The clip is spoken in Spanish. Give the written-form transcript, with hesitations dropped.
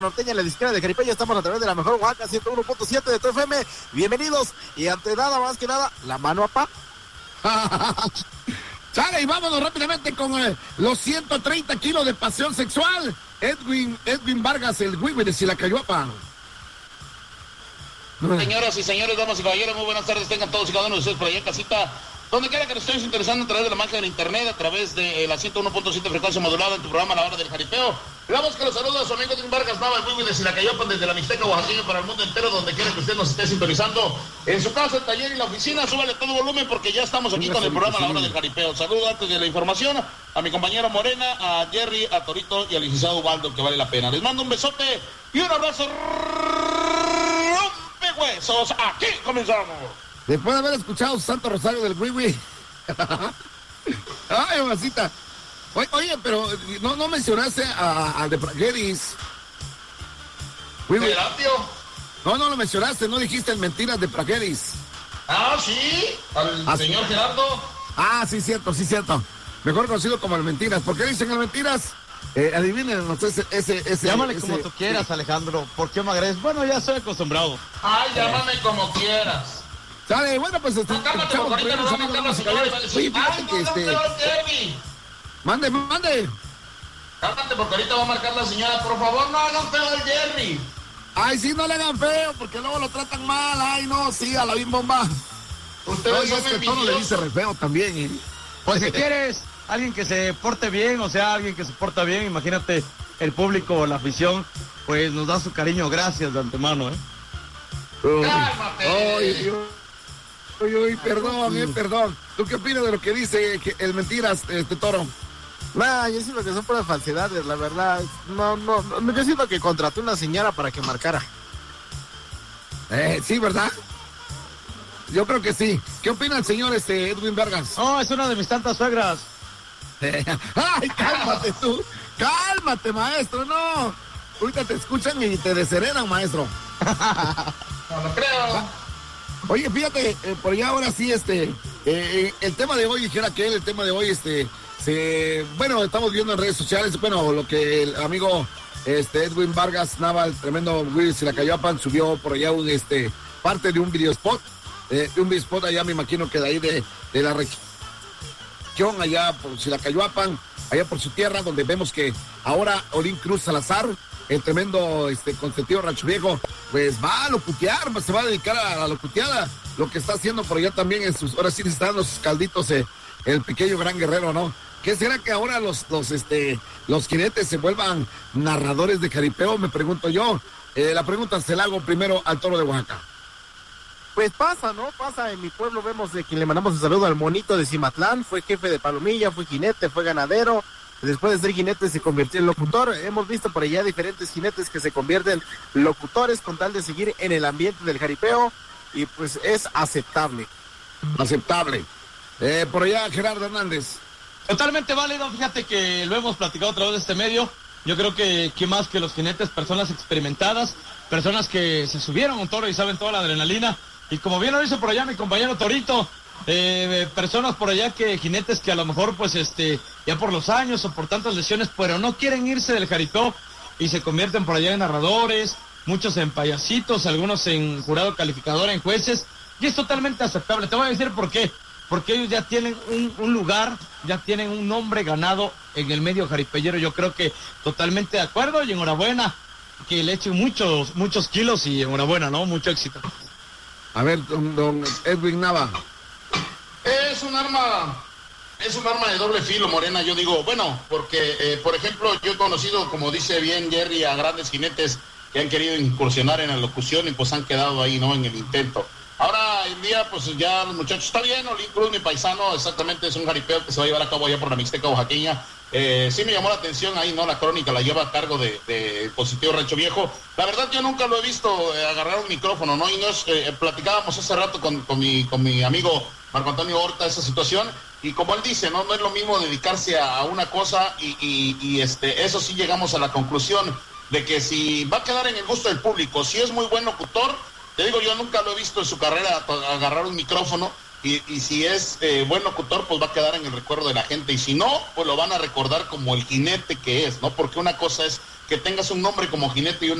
norteña en la disquera de Jaripeo. Estamos a través de la mejor Oaxaca 101.7 de tu FM. Bienvenidos y ante nada más que nada, la mano a pa. Sale y vámonos rápidamente con los 130 kilos de pasión sexual. Edwin Vargas, el Wiwi de Silacayuapa. Señoras y señores, damas y caballeros, muy buenas tardes. Tengan todos y cada uno de ustedes por allá en casita. Donde quiera que nos estéis interesando a través de la magia del internet, a través de la 101.7 frecuencia modulada en tu programa La Hora del Jaripeo. Le damos que los saludos a su amigo Edwin Vargas Nava, el Wiwi de Silacayopan, desde la Mixteca Oaxaqueña para el mundo entero, donde quiera que usted nos esté sintonizando. En su casa, el taller y la oficina, súbale todo volumen porque ya estamos aquí con el programa La Hora del Jaripeo. Saludo antes de la información a mi compañero Morena, a Jerry, a Torito y al licenciado Ubaldo, que vale la pena. Les mando un besote y un abrazo rompehuesos. Aquí comenzamos. Después de haber escuchado Santo Rosario del Wiwi. Ay, mamacita. Oye, pero no mencionaste al de Pragueris. No lo mencionaste, no dijiste el mentiras de Pragueris. Ah, sí, al señor Gerardo. Ah, sí, cierto. Mejor conocido como el mentiras. ¿Por qué dicen el mentiras? Adivinen, ese. Llámale como tú quieras, Alejandro. ¿Por qué me agredes? Bueno, ya estoy acostumbrado. Ay, llámame como quieras. Sale, bueno, pues cálmate, porque ahorita nos va a marcar la señora y va a decir, ay, no, Jerry. Mande. Cálmate, porque ahorita va a marcar la señora. Por favor, no hagan feo al Jerry. Ay, sí, no le hagan feo, porque luego lo tratan mal. Ay, no, sí, a la bim bomba. Ustedes son que todo le dice re feo también, ¿eh? Pues si quieres alguien que se porte bien, o sea, alguien que se porta bien, imagínate, el público o la afición, pues nos da su cariño, gracias de antemano, ¿eh? Cálmate. Ay, Dios. Uy, perdón. ¿Tú qué opinas de lo que dice el mentiras, Toro? Nah, yo siento que son puras falsedades, la verdad. No, yo siento que contrató una señora para que marcara. Sí, ¿verdad? Yo creo que sí. ¿Qué opina el señor Edwin Vargas? No, es una de mis tantas suegras. Ay, cálmate tú. Cálmate, maestro, no. Ahorita te escuchan y te desheredan, maestro. No lo creo. Oye, fíjate, por allá ahora sí, el tema de hoy, dijera que el tema de hoy, bueno, estamos viendo en redes sociales, bueno, lo que el amigo, Edwin Vargas Nava, el tremendo Wiwi Silacayopan, subió por allá parte de un video spot, allá me imagino que de ahí de la región, allá por Silacayopan, allá por su tierra, donde vemos que ahora Olín Cruz Salazar, el tremendo consentido Rancho Viejo, pues va a locutear, se va a dedicar a la locuteada, lo que está haciendo por allá también ahora sí están los calditos, el pequeño gran guerrero, ¿no? ¿Qué será que ahora los jinetes se vuelvan narradores de jaripeo? Me pregunto yo. La pregunta se la hago primero al Toro de Oaxaca. Pues pasa, ¿no? Pasa, en mi pueblo vemos de quien le mandamos un saludo al monito de Cimatlán, fue jefe de palomilla, fue jinete, fue ganadero. Después de ser jinete se convirtió en locutor. Hemos visto por allá diferentes jinetes que se convierten locutores con tal de seguir en el ambiente del jaripeo y pues es aceptable. Por allá Gerardo Hernández. Totalmente válido, fíjate que lo hemos platicado a través de este medio. Yo creo que más que los jinetes, personas experimentadas, personas que se subieron a un toro y saben toda la adrenalina. Y como bien lo dice por allá mi compañero Torito, personas por allá jinetes que a lo mejor pues ya por los años o por tantas lesiones, pero no quieren irse del jaripeo y se convierten por allá en narradores, muchos en payasitos, algunos en jurado calificador, en jueces, y es totalmente aceptable. Te voy a decir por qué. Porque ellos ya tienen un lugar, ya tienen un nombre ganado en el medio jaripellero. Yo creo que totalmente de acuerdo y enhorabuena, que le echen muchos kilos y enhorabuena, ¿no? Mucho éxito. A ver, don Edwin Nava. Es un arma de doble filo, Morena, yo digo, bueno, porque, por ejemplo, yo he conocido, como dice bien Jerry, a grandes jinetes que han querido incursionar en la locución y pues han quedado ahí, ¿no?, en el intento. Ahora en día, pues ya los muchachos, está bien, Olín Cruz, mi paisano, exactamente, es un jaripeo que se va a llevar a cabo allá por la Mixteca Oaxaqueña. Sí me llamó la atención ahí, ¿no? La crónica la lleva a cargo de Positivo Rancho Viejo. La verdad, yo nunca lo he visto agarrar un micrófono, ¿no? Y nos platicábamos hace rato con mi amigo Marco Antonio Horta esa situación. Y como él dice, no es lo mismo dedicarse a una cosa y eso sí llegamos a la conclusión de que si va a quedar en el gusto del público, si es muy buen locutor, te digo, yo nunca lo he visto en su carrera agarrar un micrófono y si es buen locutor, pues va a quedar en el recuerdo de la gente y si no, pues lo van a recordar como el jinete que es, ¿no? Porque una cosa es que tengas un nombre como jinete y una